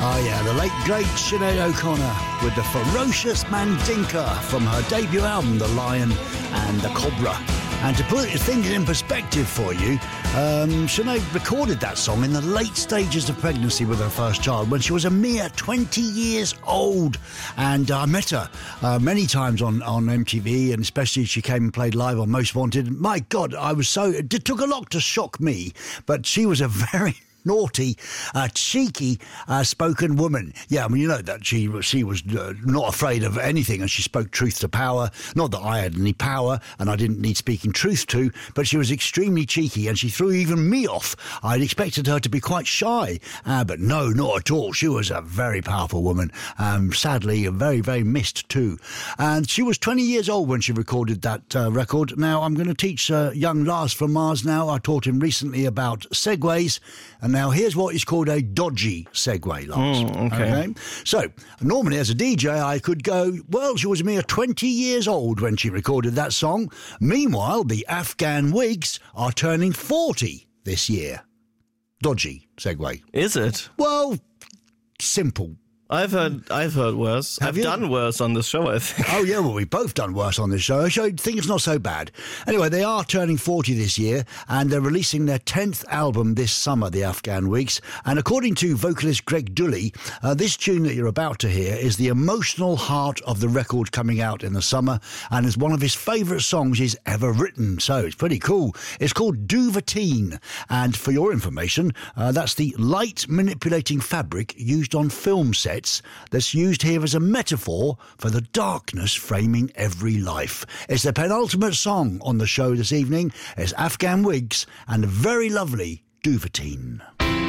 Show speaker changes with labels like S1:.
S1: Oh yeah, the late great Sinead O'Connor with the ferocious Mandinka from her debut album The Lion and the Cobra. And to put things in perspective for you, Sinead recorded that song in the late stages of pregnancy with her first child when she was a mere 20 years old. And I met her many times on MTV, and especially she came and played live on Most Wanted. My God, it took a lot to shock me, but she was a very naughty, cheeky spoken woman. Yeah, I mean, you know that she was not afraid of anything, and she spoke truth to power. Not that I had any power and I didn't need speaking truth to, but she was extremely cheeky, and she threw even me off. I'd expected her to be quite shy, but no, not at all. She was a very powerful woman, sadly very, very missed too. And she was 20 years old when she recorded that record. Now, I'm going to teach young Lars from Mars now. I taught him recently about segues, and now here's what is called a dodgy segue, Lars. Okay. So, normally as a DJ, I could go, well, she was a mere 20 years old when she recorded that song. Meanwhile, the Afghan Whigs are turning 40 this year. Dodgy segue.
S2: Is it?
S1: Well, simple.
S2: I've heard worse. I've done worse on this show, I think.
S1: Oh, yeah, well, we've both done worse on this show. I think it's not so bad. Anyway, they are turning 40 this year, and they're releasing their 10th album this summer, the Afghan Whigs. And according to vocalist Greg Dully, this tune that you're about to hear is the emotional heart of the record coming out in the summer, and is one of his favourite songs he's ever written. So it's pretty cool. It's called Duvetine. And for your information, that's the light manipulating fabric used on film sets that's used here as a metaphor for the darkness framing every life. It's the penultimate song on the show this evening. It's Afghan Whigs and the very lovely Duvetine.